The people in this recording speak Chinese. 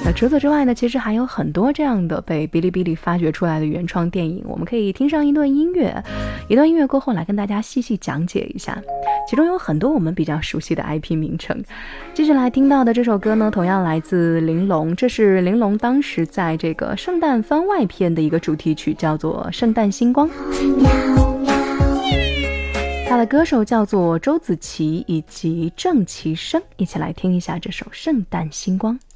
那除此之外呢，其实还有很多这样的被哔哩哔哩发掘出来的原创电影，我们可以听上一段音乐，一段音乐过后来跟大家细细讲解一下，其中有很多我们比较熟悉的 IP 名称。接下来听到的这首歌呢，同样来自玲珑，这是玲珑当时在这个圣诞番外篇的一个主题曲，叫做《圣诞星光》。他的歌手叫做周子琪以及郑其生，一起来听一下这首《圣诞星光》。